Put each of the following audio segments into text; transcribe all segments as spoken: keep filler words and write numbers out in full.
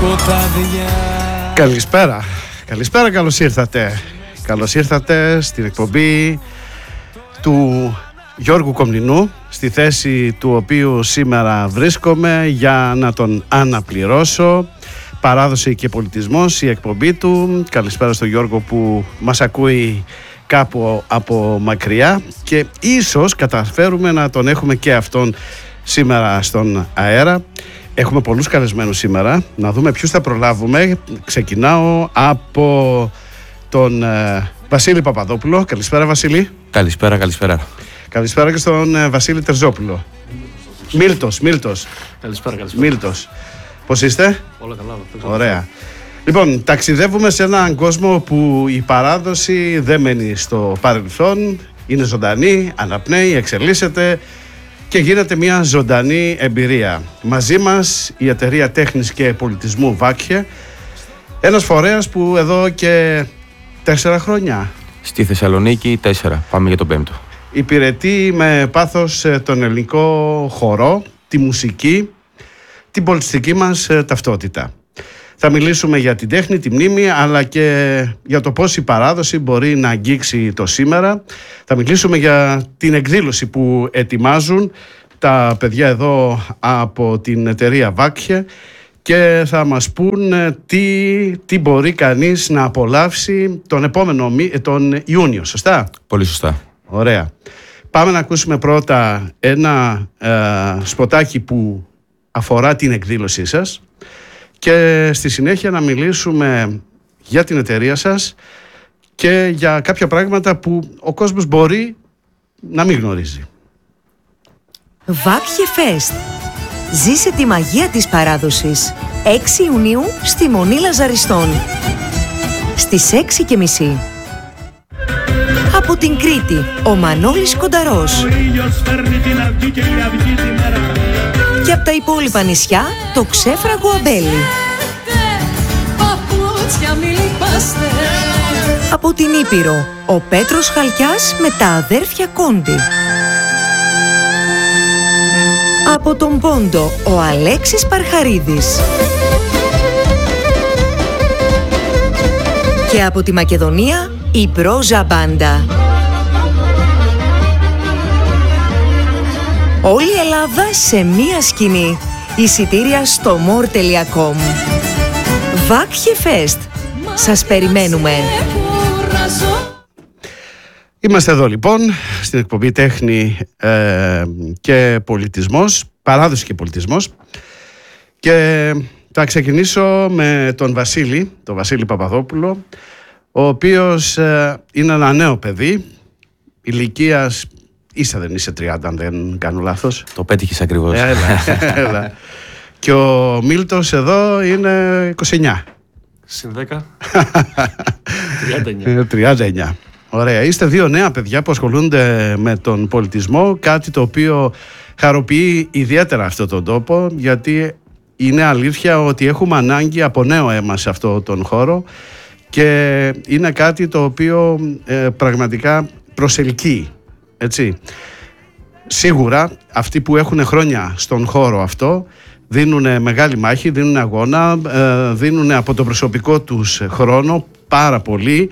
σκοτάδια. Καλησπέρα, καλησπέρα, καλώς ήρθατε. Καλώς ήρθατε στην εκπομπή του Γιώργου Κομνηνού, στη θέση του οποίου σήμερα βρίσκομαι για να τον αναπληρώσω. Παράδοση και πολιτισμός, η εκπομπή του. Καλησπέρα στον Γιώργο που μας ακούει κάπου από μακριά και ίσως καταφέρουμε να τον έχουμε και αυτόν σήμερα στον αέρα. Έχουμε πολλούς καλεσμένους σήμερα, να δούμε ποιους θα προλάβουμε. Ξεκινάω από τον ε, Βασίλη Παπαδόπουλο. Καλησπέρα, Βασίλη. Καλησπέρα, καλησπέρα. Καλησπέρα και στον ε, Βασίλη Τερζόπουλο. Μίλτος, Μίλτος. Καλησπέρα, καλησπέρα. Μίλτος. Πώς είστε? Όλα καλά. Ωραία. Λοιπόν, ταξιδεύουμε σε έναν κόσμο που η παράδοση δεν μένει στο παρελθόν, είναι ζωντανή, αναπνέει, εξελίσσεται και γίνεται μια ζωντανή εμπειρία. Μαζί μας η Εταιρεία Τέχνης και Πολιτισμού Βάκχε, ένας φορέας που εδώ και τέσσερα χρόνια Στη Θεσσαλονίκη τέσσερα, πάμε για τον πέμπτο. Υπηρετεί με πάθος τον ελληνικό χορό, τη μουσική, την πολιτιστική μας ταυτότητα. Θα μιλήσουμε για την τέχνη, τη μνήμη, αλλά και για το πώς η παράδοση μπορεί να αγγίξει το σήμερα. Θα μιλήσουμε για την εκδήλωση που ετοιμάζουν τα παιδιά εδώ από την εταιρεία Βάκχε και θα μας πούν τι, τι μπορεί κανείς να απολαύσει τον επόμενο τον Ιούνιο, σωστά? Πολύ σωστά. Ωραία. Πάμε να ακούσουμε πρώτα ένα ε, σποτάκι που αφορά την εκδήλωσή σας και στη συνέχεια να μιλήσουμε για την εταιρεία σας και για κάποια πράγματα που ο κόσμος μπορεί να μην γνωρίζει. Βάκχε Fest. Ζήσε τη μαγεία της παράδοσης. έξι Ιουνίου στη Μονή Λαζαριστών. Στις έξι και μισή. Από την Κρήτη, ο Μανώλης Κονταρός. Και από τα υπόλοιπα νησιά, το ξέφραγο αμπέλι. Από την Ήπειρο, ο Πέτρος Χαλκιάς με τα αδέρφια Κόντι. Από τον Πόντο, ο Αλέξης Παρχαρίδης. Και από τη Μακεδονία, η Πρόζα Μπάντα. Όλη η Ελλάδα σε μία σκηνή. Εισιτήρια στο more τελεία com. Βάκχε Fest. Σας περιμένουμε. Είμαστε εδώ λοιπόν στην εκπομπή Τέχνη ε, και Πολιτισμός, Παράδοση και Πολιτισμός, και θα ξεκινήσω με τον Βασίλη, τον Βασίλη Παπαδόπουλο, ο οποίος ε, είναι ένα νέο παιδί, ηλικίας, είσαι δεν είσαι τριάντα αν δεν κάνω λάθος? Το πέτυχες ακριβώς. Έλα, έλα. Και ο Μίλτος εδώ είναι είκοσι εννιά. Συν δέκα. τριάντα εννιά. τριάντα εννιά. Ωραία. Είστε δύο νέα παιδιά που ασχολούνται με τον πολιτισμό, κάτι το οποίο χαροποιεί ιδιαίτερα αυτόν τον τόπο, γιατί είναι αλήθεια ότι έχουμε ανάγκη από νέο αίμα σε αυτόν τον χώρο και είναι κάτι το οποίο ε, πραγματικά προσελκύει, έτσι. Σίγουρα αυτοί που έχουν χρόνια στον χώρο αυτό δίνουν μεγάλη μάχη, δίνουν αγώνα, ε, δίνουν από το προσωπικό τους χρόνο πάρα πολύ.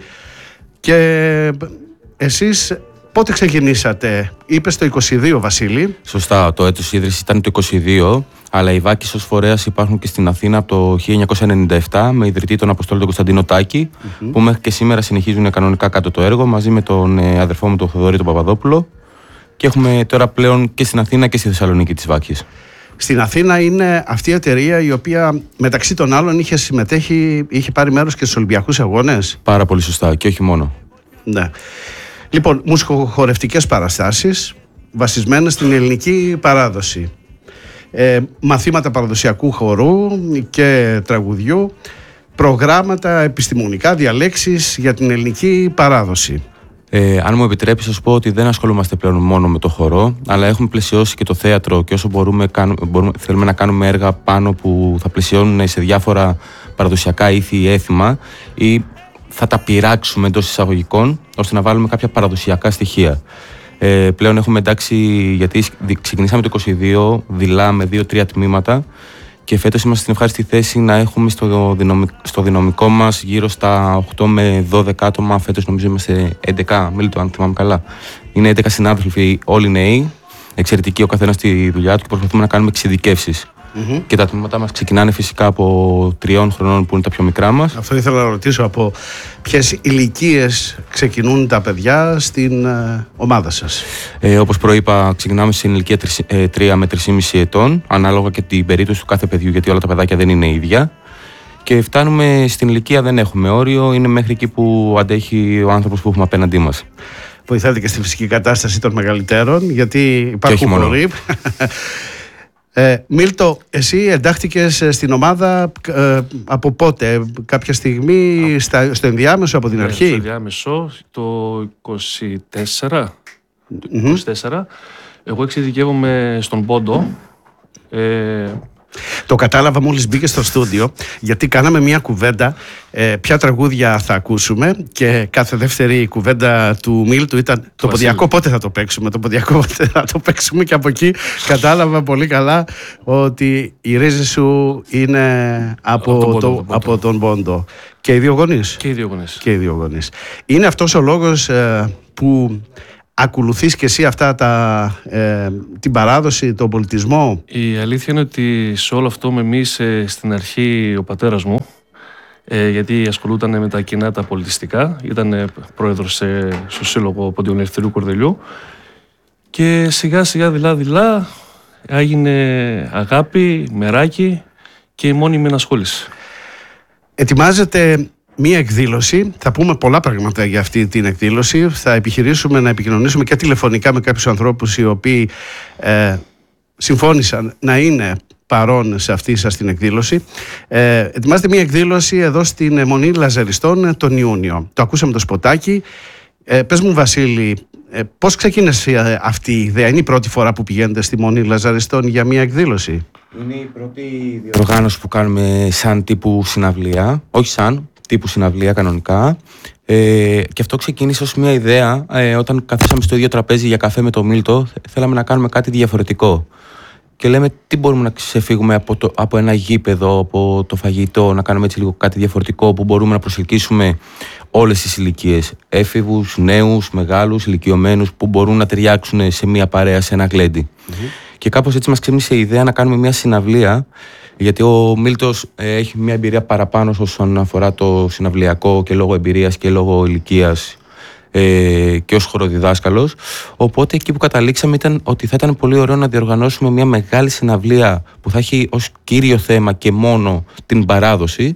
Και εσείς πότε ξεκινήσατε? Είπες το είκοσι δύο, Βασίλη. Σωστά, το έτος ίδρυσης ήταν το είκοσι δύο, αλλά οι Βάκχες ως φορέας υπάρχουν και στην Αθήνα από το χίλια εννιακόσια ενενήντα επτά με ιδρυτή τον Αποστόλη τον Κωνσταντίνο Τάκη, mm-hmm. που μέχρι και σήμερα συνεχίζουν κανονικά κάτω το έργο μαζί με τον ε, αδερφό μου τον Θοδωρή τον Παπαδόπουλο, και έχουμε τώρα πλέον και στην Αθήνα και στη Θεσσαλονίκη τις Βάκχες. Στην Αθήνα είναι αυτή η εταιρεία η οποία μεταξύ των άλλων είχε συμμετέχει, είχε πάρει μέρος και στους Ολυμπιακούς Αγώνες. Πάρα πολύ σωστά, και όχι μόνο. Ναι. Λοιπόν, μουσικοχορευτικές παραστάσεις βασισμένες στην ελληνική παράδοση. Ε, μαθήματα παραδοσιακού χορού και τραγουδιού, προγράμματα επιστημονικά, διαλέξεις για την ελληνική παράδοση. Ε, αν μου επιτρέπεις, θα σου πω ότι δεν ασχολούμαστε πλέον μόνο με το χορό, αλλά έχουμε πλαισιώσει και το θέατρο και όσο μπορούμε, κάνουμε, μπορούμε θέλουμε να κάνουμε έργα πάνω που θα πλαισιώνουν σε διάφορα παραδοσιακά ήθη ή έθιμα, ή θα τα πειράξουμε εντός εισαγωγικών ώστε να βάλουμε κάποια παραδοσιακά στοιχεία. Ε, πλέον έχουμε εντάξει, γιατί ξεκινήσαμε το είκοσι δύο δειλά με δύο-τρία τμήματα Και φέτος είμαστε στην ευχάριστη θέση να έχουμε στο, δυναμικ, στο δυναμικό μας γύρω στα οκτώ με δώδεκα άτομα. Φέτος νομίζω είμαστε έντεκα, Μίλτο, αν θυμάμαι καλά. Είναι έντεκα συνάδελφοι, όλοι νέοι, εξαιρετικοί ο καθένας στη δουλειά του και προσπαθούμε να κάνουμε εξειδικεύσεις. Mm-hmm. Και τα τμήματά μας ξεκινάνε φυσικά από τριών χρονών που είναι τα πιο μικρά μας. Αυτό ήθελα να ρωτήσω, από ποιες ηλικίες ξεκινούν τα παιδιά στην ε, ομάδα σας? Ε, όπως προείπα, ξεκινάμε στην ηλικία τρία με τρία και μισό ετών, ανάλογα και την περίπτωση του κάθε παιδιού, γιατί όλα τα παιδάκια δεν είναι ίδια. Και φτάνουμε στην ηλικία, δεν έχουμε όριο, είναι μέχρι εκεί που αντέχει ο άνθρωπος που έχουμε απέναντί μας. Βοηθάτε και στη φυσική κατάσταση των μεγαλύτερων, γιατί υπάρχουν χωροί. Ε, Μίλτο, εσύ εντάχθηκες στην ομάδα ε, από πότε, κάποια στιγμή, στα, στο ενδιάμεσο, από την ναι, αρχή? Στο ενδιάμεσο, το είκοσι τέσσερα. Mm-hmm. είκοσι τέσσερα. Εγώ εξειδικεύομαι στον πόντο. Ε, Το κατάλαβα μόλις μπήκε στο στούντιο, γιατί κάναμε μια κουβέντα ε, ποια τραγούδια θα ακούσουμε και κάθε δεύτερη κουβέντα του Μίλτου ήταν το, το ποντιακό πότε θα το παίξουμε, το ποντιακό πότε θα το παίξουμε, και από εκεί κατάλαβα πολύ καλά ότι η ρίζη σου είναι από, από, τον, πόντο, το, τον, από τον πόντο. Και οι δύο γονείς. Και οι δύο γονείς. Και οι δύο γονείς. Είναι αυτός ο λόγος ε, που ακολουθείς και εσύ αυτά τα, ε, την παράδοση, τον πολιτισμό? Η αλήθεια είναι ότι σε όλο αυτό με μίσε στην αρχή ο πατέρας μου, ε, γιατί ασχολούταν με τα κοινά τα πολιτιστικά, ήταν πρόεδρος σε, στο Σύλλογο Ποντιών Ελευθερίου Κορδελιού, και σιγά σιγά δειλά δειλά έγινε αγάπη, μεράκι και η μόνιμη ενασχόληση. Ετοιμάζεται μία εκδήλωση, θα πούμε πολλά πράγματα για αυτή την εκδήλωση. Θα επιχειρήσουμε να επικοινωνήσουμε και τηλεφωνικά με κάποιους ανθρώπους οι οποίοι ε, συμφώνησαν να είναι παρόν σε αυτή σας την εκδήλωση. Ε, ετοιμάζεται μία εκδήλωση εδώ στην Μονή Λαζαριστών τον Ιούνιο. Το ακούσαμε το σποτάκι. Ε, πες μου, Βασίλη, ε, πώς ξεκίνησε αυτή η ιδέα? Είναι η πρώτη φορά που πηγαίνετε στη Μονή Λαζαριστών για μία εκδήλωση? Είναι η πρώτη διοργάνωση που κάνουμε σαν τύπου συναυλία, όχι σαν τύπου συναυλία κανονικά, ε, και αυτό ξεκίνησε ως μια ιδέα ε, όταν καθίσαμε στο ίδιο τραπέζι για καφέ με το Μίλτο. Θέλαμε να κάνουμε κάτι διαφορετικό και λέμε τι μπορούμε να ξεφύγουμε από, το, από ένα γήπεδο, από το φαγητό, να κάνουμε έτσι λίγο κάτι διαφορετικό που μπορούμε να προσελκύσουμε όλες τις ηλικίες, έφηβους, νέους, μεγάλους, ηλικιωμένους, που μπορούν να ταιριάξουν σε μια παρέα, σε ένα γλέντι. Mm-hmm. Και κάπως έτσι μας ξέμνησε η ιδέα να κάνουμε μια συναυλία, γιατί ο Μίλτος ε, έχει μια εμπειρία παραπάνω όσον αφορά το συναυλιακό, και λόγω εμπειρίας και λόγω ηλικίας ε, και ως χοροδιδάσκαλος. Οπότε εκεί που καταλήξαμε ήταν ότι θα ήταν πολύ ωραίο να διοργανώσουμε μια μεγάλη συναυλία που θα έχει ως κύριο θέμα και μόνο την παράδοση.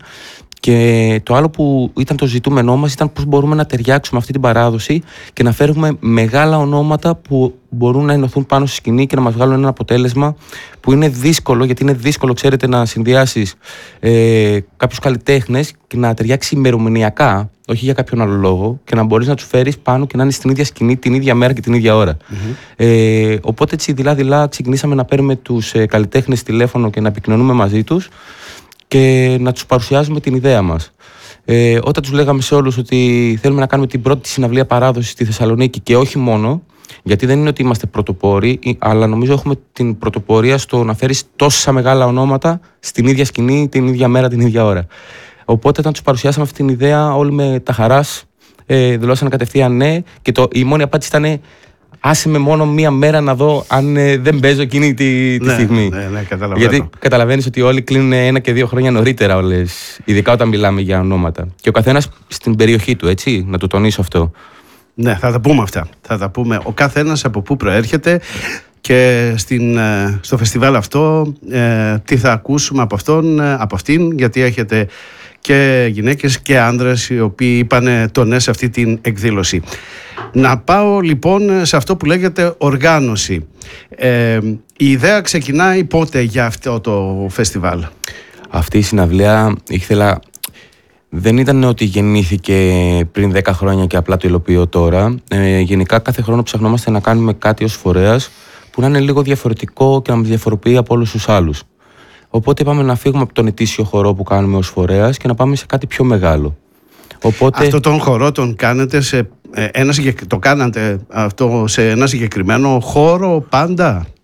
Και το άλλο που ήταν το ζητούμενό μας ήταν πώς μπορούμε να ταιριάξουμε αυτή την παράδοση και να φέρουμε μεγάλα ονόματα που μπορούν να ενωθούν πάνω στη σκηνή και να μας βγάλουν ένα αποτέλεσμα που είναι δύσκολο, γιατί είναι δύσκολο, ξέρετε, να συνδυάσεις ε, κάποιους καλλιτέχνες και να ταιριάξει ημερομηνιακά, όχι για κάποιον άλλο λόγο, και να μπορείς να τους φέρεις πάνω και να είναι στην ίδια σκηνή την ίδια μέρα και την ίδια ώρα. Mm-hmm. Ε, οπότε έτσι δειλά-δειλά ξεκινήσαμε να παίρνουμε τους ε, καλλιτέχνες τηλέφωνο και να επικοινωνούμε μαζί τους και να τους παρουσιάζουμε την ιδέα μας. Ε, όταν τους λέγαμε σε όλους ότι θέλουμε να κάνουμε την πρώτη συναυλία παράδοση στη Θεσσαλονίκη, και όχι μόνο, γιατί δεν είναι ότι είμαστε πρωτοπόροι, αλλά νομίζω έχουμε την πρωτοπορία στο να φέρεις τόσα μεγάλα ονόματα στην ίδια σκηνή, την ίδια μέρα, την ίδια ώρα. Οπότε όταν τους παρουσιάσαμε αυτή την ιδέα, όλοι με τα χαράς ε, δηλώσαν κατευθείαν ναι, και το, η μόνη απάντηση ήταν άσε με μόνο μία μέρα να δω αν ε, δεν παίζω εκείνη τη, τη ναι, στιγμή. Ναι, ναι, καταλαβαίνω. Γιατί καταλαβαίνεις ότι όλοι κλείνουν ένα και δύο χρόνια νωρίτερα όλες, ειδικά όταν μιλάμε για ονόματα. Και ο καθένας στην περιοχή του, έτσι, να το τονίσω αυτό. Ναι, θα τα πούμε αυτά. Θα τα πούμε ο καθένας από πού προέρχεται και στην, στο φεστιβάλ αυτό ε, τι θα ακούσουμε από αυτόν, από αυτήν, γιατί έχετε και γυναίκες και άνδρες οι οποίοι είπαν το ναι σε αυτή την εκδήλωση. Να πάω λοιπόν σε αυτό που λέγεται οργάνωση. Ε, η ιδέα ξεκινάει πότε για αυτό το φεστιβάλ? Αυτή η συναυλία ήθελα... Δεν ήταν ότι γεννήθηκε πριν δέκα χρόνια και απλά το υλοποιώ τώρα. Ε, γενικά κάθε χρόνο ψαχνόμαστε να κάνουμε κάτι ως φορέας που να είναι λίγο διαφορετικό και να μας διαφοροποιεί από όλους τους άλλους. Οπότε είπαμε να φύγουμε από τον ετήσιο χορό που κάνουμε ως φορέας και να πάμε σε κάτι πιο μεγάλο. Οπότε... Αυτό τον χορό τον κάνετε σε ένα, το κάνατε αυτό σε ένα συγκεκριμένο χώρο πάντα?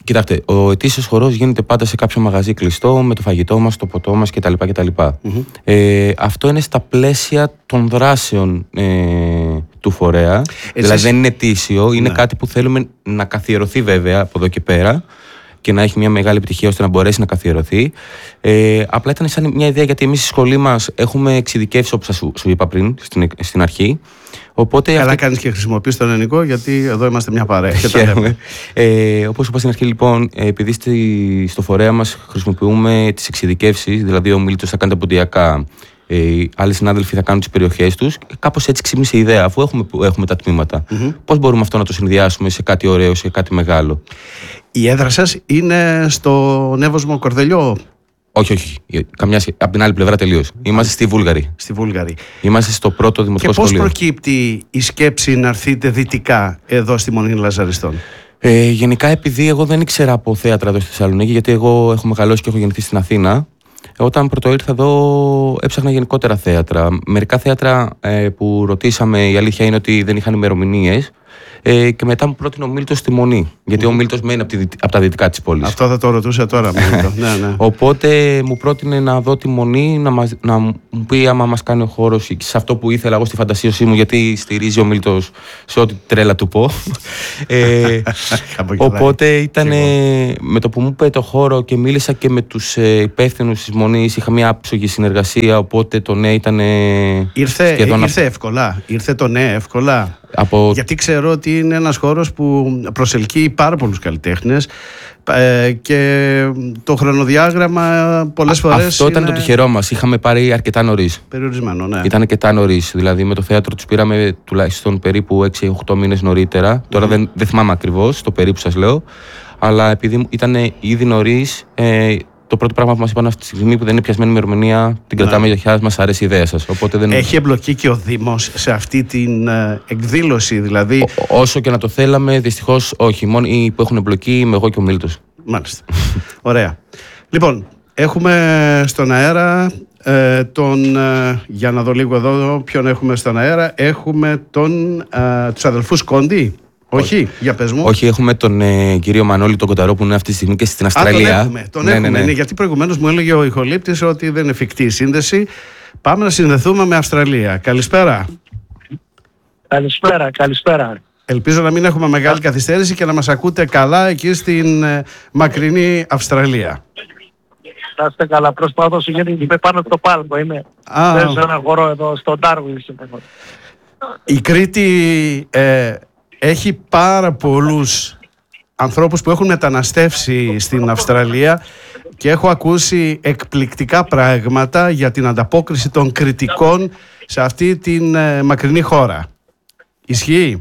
Κοιτάξτε, ο ετήσιος χορός γίνεται πάντα σε κάποιο μαγαζί κλειστό, με το φαγητό μας, το ποτό μας κτλ. κτλ. Mm-hmm. Ε, αυτό είναι στα πλαίσια των δράσεων ε, του φορέα. Εσείς... Δηλαδή δεν είναι ετήσιο, είναι ναι. κάτι που θέλουμε να καθιερωθεί βέβαια από εδώ και πέρα και να έχει μια μεγάλη επιτυχία ώστε να μπορέσει να καθιερωθεί. Ε, απλά ήταν σαν μια ιδέα, γιατί εμείς στη σχολή μας έχουμε εξειδικεύσει, όπως σας σου, σου είπα πριν στην, στην αρχή. Οπότε καλά αυτή... κάνεις και χρησιμοποιείς τον ελληνικό, γιατί εδώ είμαστε μια παρέα. ε, όπως είπα στην αρχή, λοιπόν, επειδή στη, στο φορέα μας χρησιμοποιούμε τις εξειδικεύσεις, δηλαδή ο Μίλτος θα κάνει τα ποντιακά, ε, άλλοι συνάδελφοι θα κάνουν τις περιοχές τους, κάπως έτσι ξύπνησε η ιδέα, αφού έχουμε, έχουμε τα τμήματα. Mm-hmm. Πώς μπορούμε αυτό να το συνδυάσουμε σε κάτι ωραίο, σε κάτι μεγάλο. Η έδρα σας είναι στο Εύωσμο Κορδελιό? Όχι, όχι. Καμιά σχέση. Από την άλλη πλευρά τελείως. Είμαστε στη Βούλγαρη. Στη Βούλγαρη. Είμαστε στο πρώτο δημοτικό σχολείο. Και πώς σχολείο. προκύπτει η σκέψη να έρθετε δυτικά εδώ στη Μονή Λαζαριστών? Ε, γενικά, επειδή εγώ δεν ήξερα από θέατρα εδώ στη Θεσσαλονίκη, γιατί εγώ έχω μεγαλώσει και έχω γεννηθεί στην Αθήνα. Όταν πρώτο ήρθα εδώ, έψαχνα γενικότερα θέατρα. Μερικά θέατρα ε, που ρωτήσαμε, η αλήθεια είναι ότι δεν είχαν ημερομηνίες. Ε, και μετά μου πρότεινε ο Μίλτος στη Μονή. Γιατί mm. ο Μίλτος μένει από, τη, από τα δυτικά της πόλης. Αυτό θα το ρωτούσα τώρα. ναι, ναι. Οπότε μου πρότεινε να δω τη Μονή, να, μας, να μου πει άμα μας κάνει ο χώρος σε αυτό που ήθελα εγώ στη φαντασίωσή μου, γιατί στηρίζει ο Μίλτος σε ό,τι τρέλα του πω. ε, οπότε ήταν με το που μου είπε το χώρο και μίλησα και με τους υπεύθυνους της Μονής, είχα μια άψογη συνεργασία, οπότε το ναι ήταν. Ήρθε, ήρθε να... εύκολα. Ήρθε το ναι εύκολα. Από... Γιατί ξέρω ότι είναι ένας χώρος που προσελκύει πάρα πολλούς καλλιτέχνες ε, και το χρονοδιάγραμμα πολλές φορές. Αυτό ήταν είναι... το τυχερό μας. Είχαμε πάρει αρκετά νωρίς. Περιορισμένο, ναι. Ήταν αρκετά νωρίς. Δηλαδή με το θέατρο τους πήραμε τουλάχιστον περίπου έξι οκτώ μήνες νωρίτερα. Mm. Τώρα δεν, δεν θυμάμαι ακριβώς το περίπου σας λέω. Αλλά επειδή ήταν ήδη νωρίς. Ε, Το πρώτο πράγμα που μας είπαν αυτή τη στιγμή που δεν είναι πιασμένη ημερομηνία, την κρατάμε για χιλιάδες, μας αρέσει η ιδέα σας. Οπότε δεν... Έχει εμπλοκή και ο Δήμος σε αυτή την ε, εκδήλωση, δηλαδή. Ό, όσο και να το θέλαμε, δυστυχώς όχι. Μόνο οι που έχουν εμπλοκή είμαι εγώ και ο Μίλτος. Μάλιστα. Ωραία. Λοιπόν, έχουμε στον αέρα ε, τον. Ε, για να δω λίγο εδώ ποιον έχουμε στον αέρα. Έχουμε τον, ε, τους αδελφούς Κόντι. Όχι, όχι, για πες μου. Όχι, έχουμε τον ε, κύριο Μανώλη τον Κονταρό που είναι αυτή τη στιγμή και στην Αυστραλία. Α, τον έχουμε, τον ναι, έχουμε. Ναι, ναι. Είναι, γιατί προηγουμένως μου έλεγε ο ηχολήπτης ότι δεν είναι εφικτή η σύνδεση. Πάμε να συνδεθούμε με Αυστραλία. Καλησπέρα. Καλησπέρα, καλησπέρα. Ελπίζω να μην έχουμε μεγάλη καθυστέρηση και να μας ακούτε καλά εκεί στην ε, μακρινή Αυστραλία. Να είστε καλά, προσπαθώ γιατί είμαι πάνω στο πάλμο, είμαι ah. σε ένα χώρο εδώ στο Ντάρουιν. Η Κρήτη ε, έχει πάρα πολλούς ανθρώπους που έχουν μεταναστεύσει στην Αυστραλία και έχω ακούσει εκπληκτικά πράγματα για την ανταπόκριση των κριτικών σε αυτή την ε, μακρινή χώρα. Ισχύει?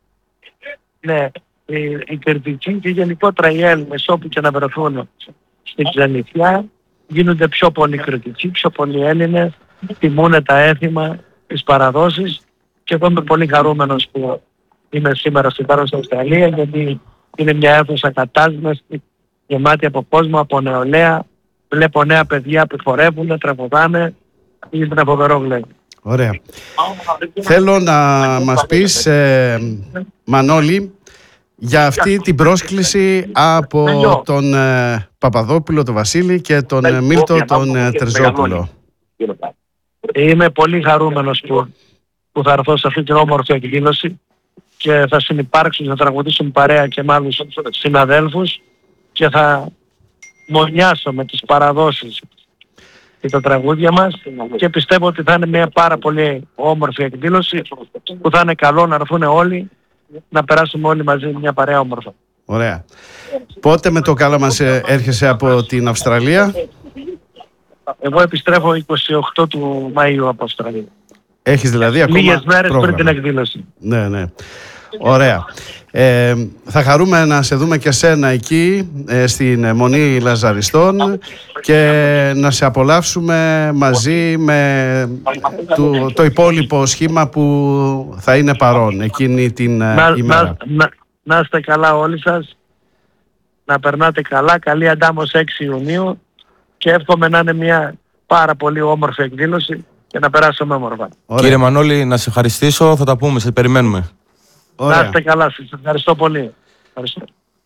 Ναι, οι, οι κριτικοί και γενικότερα οι Έλληνες όπου και να βρεθούν στην ξενιθιά γίνονται πιο πολύ κριτικοί, πιο πολλοί Έλληνες, τιμούν τα έθιμα, τις παραδόσεις και εγώ είμαι πολύ χαρούμενος που είμαι σήμερα στην Πάρο στην Αυστραλία, γιατί είναι μια αίθουσα κατάσμεστη, γεμάτη από κόσμο, από νεολαία. Βλέπω νέα παιδιά που χορεύουν, τραγουδάνε, είναι ένα φοβερό βλέμμα. Ωραία. Θέλω να μας πεις, ε, Μανώλη, για αυτή την πρόσκληση από τον ε, Παπαδόπουλο, τον Βασίλη και τον ε, Μίλτο, τον ε, Τερζόπουλο. Είμαι πολύ χαρούμενος που, που θα έρθω σε αυτή την όμορφη εκδήλωση και θα συνυπάρξουν, θα τραγουδήσουν παρέα και με άλλους συναδέλφους και θα μονιάσω με τις παραδόσεις και τα τραγούδια μας και πιστεύω ότι θα είναι μια πάρα πολύ όμορφη εκδήλωση που θα είναι καλό να έρθουν όλοι, να περάσουμε όλοι μαζί μια παρέα όμορφα. Ωραία. Πότε με το καλό μας έρχεσαι από την Αυστραλία? Εγώ επιστρέφω είκοσι οκτώ του Μαΐου από Αυστραλία. Έχεις δηλαδή ακόμα λίγες μέρες πρόγραμμα. πριν την εκδήλωση. Ναι, ναι. Ωραία. Ε, θα χαρούμε να σε δούμε και σένα εκεί ε, στην Μονή Λαζαριστών και να σε απολαύσουμε μαζί με το, το υπόλοιπο σχήμα που θα είναι παρόν εκείνη την να, ημέρα. Να, να, να είστε καλά όλοι σας, να περνάτε καλά, καλή αντάμωση έξι Ιουνίου και εύχομαι να είναι μια πάρα πολύ όμορφη εκδήλωση και να περάσουμε όμορφα. Ωραία. Κύριε Μανώλη, να σε ευχαριστήσω, θα τα πούμε, σε περιμένουμε. Ωραία. Να είστε καλά, σας ευχαριστώ πολύ. Ευχαριστώ.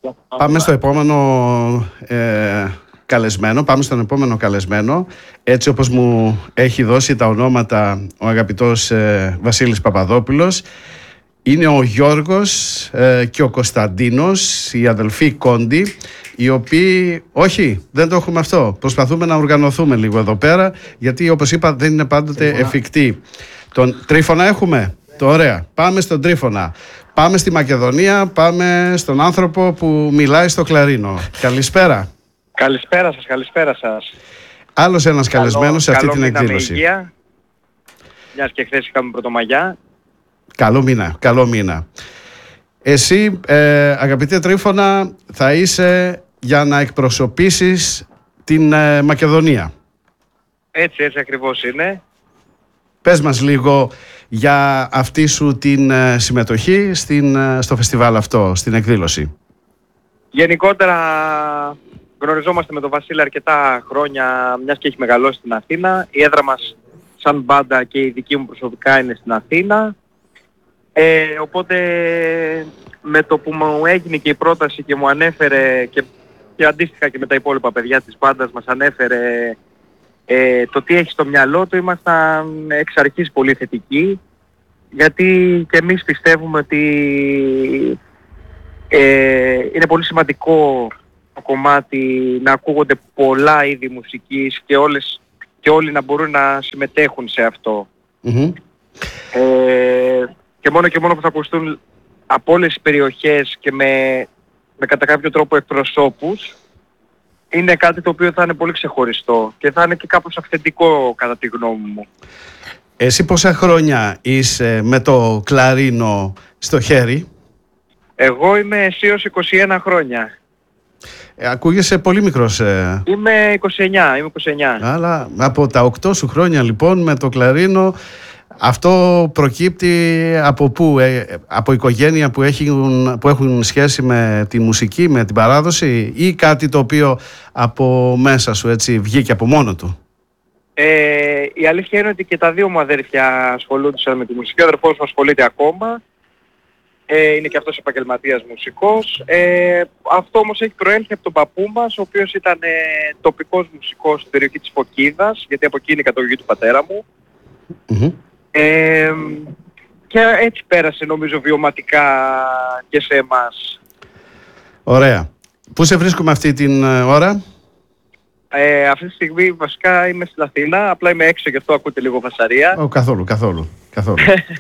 Πάμε στο επόμενο ε, καλεσμένο, πάμε στον επόμενο καλεσμένο, έτσι όπως μου έχει δώσει τα ονόματα ο αγαπητός ε, Βασίλης Παπαδόπουλος. Είναι ο Γιώργος ε, και ο Κωνσταντίνος, οι αδελφοί Κόντι, οι οποίοι, όχι, δεν το έχουμε αυτό. Προσπαθούμε να οργανωθούμε λίγο εδώ πέρα, γιατί όπως είπα δεν είναι πάντοτε Τρίφωνα. εφικτή. Τον Τρίφωνα έχουμε, το ωραία. Πάμε στον Τρίφωνα. Πάμε στη Μακεδονία, πάμε στον άνθρωπο που μιλάει στο κλαρίνο. Καλησπέρα. Καλησπέρα σας, καλησπέρα σας. Άλλος ένας καλό, καλεσμένος σε αυτή την εκδήλωση. Με υγεία, μιας και χθες είχαμε Πρωτομαγιά. Καλό μήνα, καλό μήνα. Εσύ, ε, αγαπητέ Τρίφωνα, θα είσαι για να εκπροσωπήσεις την ε, Μακεδονία. Έτσι, έτσι ακριβώς είναι. Πες μας λίγο για αυτή σου την ε, συμμετοχή στην, ε, στο φεστιβάλ αυτό, στην εκδήλωση. Γενικότερα γνωριζόμαστε με τον Βασίλη αρκετά χρόνια, μιας και έχει μεγαλώσει στην Αθήνα. Η έδρα μας σαν μπάντα και η δική μου προσωπικά είναι στην Αθήνα. Ε, οπότε με το που μου έγινε και η πρόταση και μου ανέφερε και, και αντίστοιχα και με τα υπόλοιπα παιδιά της μπάντας μας ανέφερε ε, το τι έχει στο μυαλό του, ήμασταν εξ αρχής πολύ θετικοί, γιατί και εμείς πιστεύουμε ότι ε, είναι πολύ σημαντικό το κομμάτι να ακούγονται πολλά είδη μουσικής και, όλες, και όλοι να μπορούν να συμμετέχουν σε αυτό. Mm-hmm. Ε, και μόνο και μόνο που θα ακουστούν από όλες τις περιοχές και με, με κατά κάποιο τρόπο εκπροσώπους, είναι κάτι το οποίο θα είναι πολύ ξεχωριστό και θα είναι και κάπως αυθεντικό κατά τη γνώμη μου. Εσύ πόσα χρόνια είσαι με το κλαρίνο στο χέρι? Εγώ είμαι αισίως είκοσι ένα χρόνια. Ε, ακούγεσαι πολύ μικρός. Ε. Είμαι είκοσι εννιά, είμαι είκοσι εννιά. Αλλά από τα οκτώ σου χρόνια λοιπόν με το κλαρίνο, αυτό προκύπτει από πού? Ε, από οικογένεια που έχουν, που έχουν σχέση με τη μουσική, με την παράδοση, ή κάτι το οποίο από μέσα σου έτσι βγήκε από μόνο του? Ε, η αλήθεια είναι ότι και τα δύο μου αδέρφια ασχολούνται με τη μουσική. Ο αδερφός μου ασχολείται ακόμα. Ε, είναι και αυτός επαγγελματίας μουσικός. Ε, αυτό όμως έχει προέλθει από τον παππού μας, ο οποίος ήταν ε, τοπικός μουσικός στην περιοχή της Φωκίδας, γιατί από εκεί είναι η καταγωγή του πατέρα μου. Mm-hmm. Ε, και έτσι πέρασε νομίζω βιωματικά και σε εμάς. Ωραία. Πού σε βρίσκουμε αυτή την ώρα? Ε, αυτή τη στιγμή βασικά είμαι στην Αθήνα, απλά είμαι έξω γι' αυτό ακούτε λίγο φασαρία. Oh, καθόλου, καθόλου, καθόλου.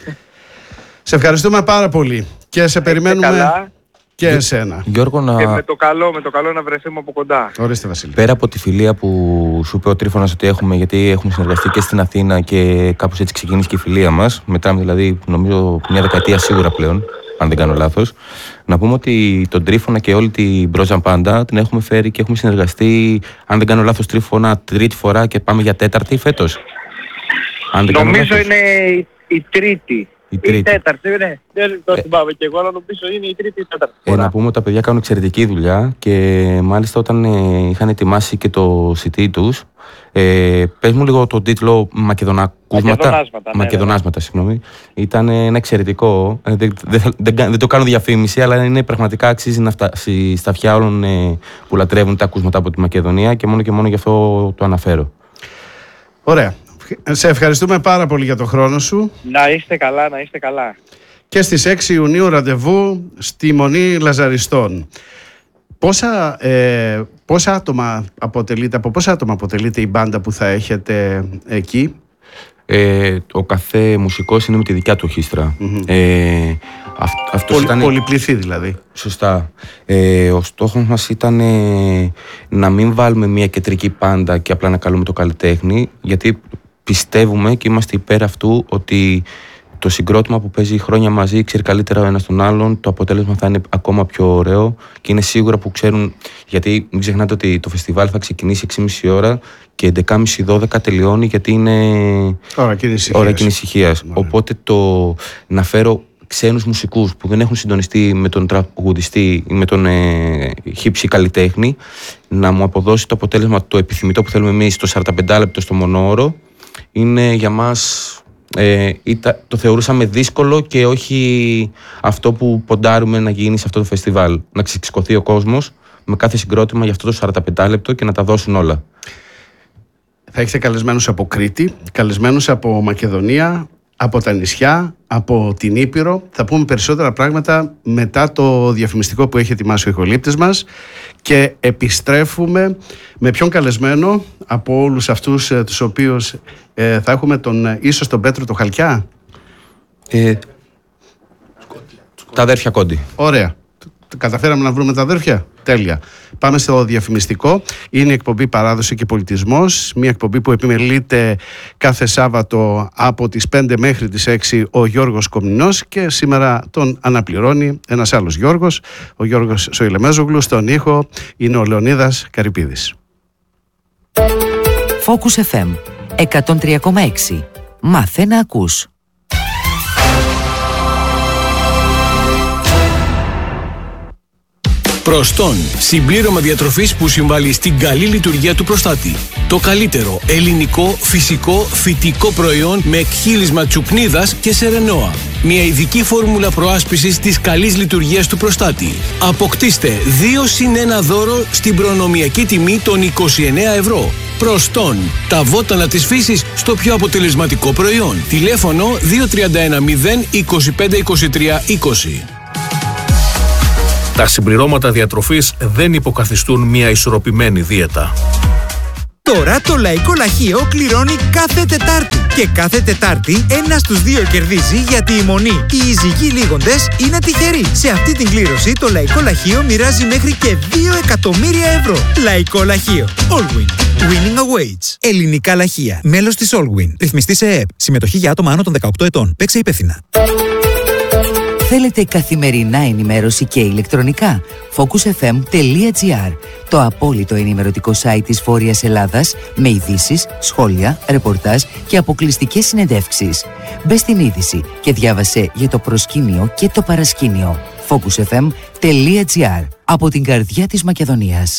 Σε ευχαριστούμε πάρα πολύ και σε περιμένουμε καλά. Και εσένα. Γιώργο, να... Και με το καλό, με το καλό να βρεθούμε από κοντά. Ορίστε, Βασίλη. Πέρα από τη φιλία που σου είπε ο Τρίφωνας ότι έχουμε, γιατί έχουμε συνεργαστεί και στην Αθήνα και κάπως έτσι ξεκίνησε και η φιλία μας, μετράμε δηλαδή νομίζω μια δεκαετία σίγουρα πλέον, αν δεν κάνω λάθος, να πούμε ότι τον Τρίφωνα και όλη την Μπρόζαν Πάντα την έχουμε φέρει και έχουμε συνεργαστεί, αν δεν κάνω λάθος, Τρίφωνα τρίτη φορά και πάμε για τέταρτη φέτος. Αν δεν νομίζω είναι η, η τρίτη. Η, τρίτη. η τέταρτη, ναι. Δεν το θυμάμαι και εγώ, αλλά νομίζω είναι η τρίτη ή η τέταρτη. Ε, να πούμε ότι τα παιδιά κάνουν εξαιρετική δουλειά και μάλιστα όταν ε, είχαν ετοιμάσει και το σι ντι τους, ε, πες μου λίγο τον τίτλο Μακεδονάκουσματα. Μακεδονάσματα, ναι, Μακεδονάσματα, ναι. Συγγνώμη. Ήταν ένα εξαιρετικό. Ε, δεν, δεν, δεν, δεν το κάνω διαφήμιση, αλλά είναι πραγματικά αξίζει να φτάσει στα αυτιά όλων ε, που λατρεύουν τα ακούσματα από τη Μακεδονία και μόνο και μόνο γι' αυτό το αναφέρω. Ωραία. Σε ευχαριστούμε πάρα πολύ για το χρόνο σου. Να είστε καλά, να είστε καλά. Και στις έξι Ιουνίου ραντεβού στη Μονή Λαζαριστών. Πόσα, ε, πόσα άτομα αποτελείται, από πόσα άτομα αποτελείται η μπάντα που θα έχετε εκεί? Ε, ο κάθε μουσικός είναι με τη δικιά του ορχήστρα. Mm-hmm. Ε, αυ, αυτός Πολυ, ήταν... Πολυπληθή δηλαδή. Σωστά. Ε, ο στόχος μας ήταν ε, να μην βάλουμε μια κεντρική μπάντα και απλά να καλούμε το καλλιτέχνη, γιατί πιστεύουμε και είμαστε υπέρ αυτού ότι το συγκρότημα που παίζει χρόνια μαζί ξέρει καλύτερα ο ένας τον άλλον, το αποτέλεσμα θα είναι ακόμα πιο ωραίο και είναι σίγουρα που ξέρουν, γιατί μην ξεχνάτε ότι το φεστιβάλ θα ξεκινήσει έξι και μισή ώρα και έντεκα και μισή δώδεκα τελειώνει, γιατί είναι ώρα κοινής ησυχίας. Οπότε το να φέρω ξένους μουσικούς που δεν έχουν συντονιστεί με τον τραγουδιστή ή με τον ε, χύψη καλλιτέχνη, να μου αποδώσει το αποτέλεσμα το επιθυμητό που θέλουμε εμείς, το σαράντα πέντε λεπτό στο μονόωρο, είναι για μας ε, ήταν, το θεωρούσαμε δύσκολο και όχι αυτό που ποντάρουμε να γίνει σε αυτό το φεστιβάλ. Να ξεσηκωθεί ο κόσμος με κάθε συγκρότημα για αυτό το σαράντα πέντε λεπτό και να τα δώσουν όλα. Θα έχετε καλεσμένους από Κρήτη, καλεσμένους από Μακεδονία, από τα νησιά, από την Ήπειρο. Θα πούμε περισσότερα πράγματα μετά το διαφημιστικό που έχει ετοιμάσει ο ηχολήπτης μας και επιστρέφουμε με ποιον καλεσμένο από όλους αυτούς ε, τους οποίους ε, θα έχουμε τον, ίσως τον Πέτρο το Χαλκιά. Ε, τα αδέρφια Κόντι. Ωραία. Καταφέραμε να βρούμε τα αδέρφια. Τέλεια. Πάμε στο διαφημιστικό. Είναι η εκπομπή Παράδοση και Πολιτισμός. Μια εκπομπή που επιμελείται κάθε Σάββατο από τις πέντε μέχρι τις έξι ο Γιώργος Κομνηνός και σήμερα τον αναπληρώνει ένας άλλος Γιώργος, ο Γιώργος Σοηλεμέζογλου. Στον ήχο είναι ο Λεωνίδας Καρυπίδης. Focus εφ εμ εκατόν τρία κόμμα έξι. Μάθε να ακούς. Προστών, συμπλήρωμα διατροφής που συμβάλλει στην καλή λειτουργία του προστάτη. Το καλύτερο ελληνικό, φυσικό, φυτικό προϊόν με εκχύλισμα τσουπνίδας και σερενόα. Μια ειδική φόρμουλα προάσπισης της καλής λειτουργίας του προστάτη. Αποκτήστε δύο συν ένα δώρο στην προνομιακή τιμή των είκοσι εννέα ευρώ. Προστών, τα βότανα της φύσης στο πιο αποτελεσματικό προϊόν. Τηλέφωνο δύο τρία ένα μηδέν είκοσι πέντε είκοσι τρία είκοσι. Τα συμπληρώματα διατροφής δεν υποκαθιστούν μια ισορροπημένη δίαιτα. Τώρα το Λαϊκό Λαχείο κληρώνει κάθε Τετάρτη. Και κάθε Τετάρτη ένας στους δύο κερδίζει γιατί η μονή, οι εισηγοί λίγοντες, είναι τυχεροί. Σε αυτή την κλήρωση το Λαϊκό Λαχείο μοιράζει μέχρι και δύο εκατομμύρια ευρώ. Λαϊκό Λαχείο. Allwin. Winning awaits. Ελληνικά λαχεία. Μέλος της Allwin. Ρυθμιστή σε ΕΕΠ. Συμμετοχή για άτομα άνω των δεκαοκτώ ετών. Παίξε υπεύθυνα. Θέλετε καθημερινά ενημέρωση και ηλεκτρονικά? focus εφ εμ τελεία τζι άρ, το απόλυτο ενημερωτικό site της Βόρειας Ελλάδας με ειδήσεις, σχόλια, ρεπορτάζ και αποκλειστικές συνεντεύξεις. Μπες στην είδηση και διάβασε για το προσκήνιο και το παρασκήνιο. focus εφ εμ τελεία τζι άρ, από την καρδιά της Μακεδονίας.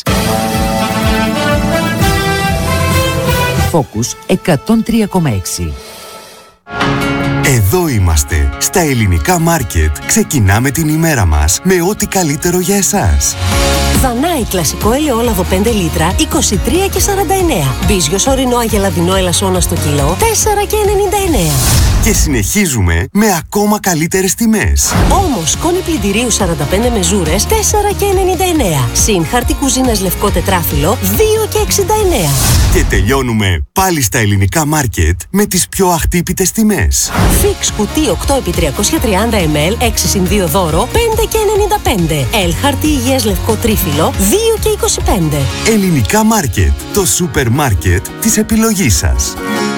Focus εκατόν τρία κόμμα έξι. Εδώ είμαστε, στα ελληνικά μάρκετ. Ξεκινάμε την ημέρα μας με ό,τι καλύτερο για εσάς. Δανάη κλασικό ελαιόλαδο πέντε λίτρα, είκοσι τρία και σαράντα εννέα. Μπίζιος ορεινό αγελαδινό ελασσόνα στο κιλό, τέσσερα και ενενήντα εννέα. Και συνεχίζουμε με ακόμα καλύτερες τιμές. Όμως, σκόνη πλυντηρίου σαράντα πέντε μεζούρες, τέσσερα και ενενήντα εννέα. Συν χαρτί κουζίνας λευκό τετράφυλλο, δύο και εξήντα εννέα. Και τελειώνουμε πάλι στα ελληνικά μάρκετ με τις πιο αχτύπητες τιμές. Φίξ κουτί οκτώ επί τριακόσια τριάντα μιλιλίτρα, έξι συν δύο δώρο, πέντε και ενενήντα πέντε. Ελ χαρτί υγείας λευκό τρίφυλλο, δύο και είκοσι πέντε. Ελληνικά μάρκετ, το σούπερ μάρκετ της επιλογής σας.